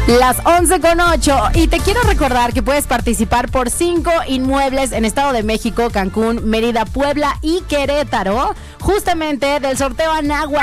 Las 11:08 y te quiero recordar que puedes participar por 5 inmuebles en Estado de México, Cancún, Mérida, Puebla y Querétaro, justamente del sorteo Anáhuac